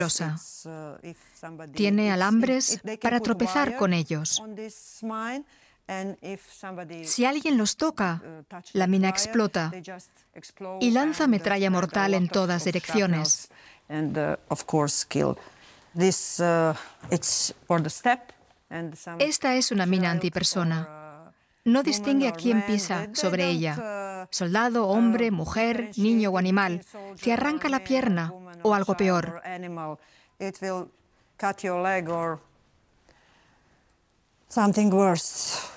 peligrosa. Tiene alambres para tropezar con ellos. Si alguien los toca, la mina explota y lanza metralla mortal en todas direcciones. Esta es una mina antipersona. No distingue a quién pisa sobre ella. Soldado, hombre, mujer, niño o animal. Te arranca la pierna o algo peor. Something worse.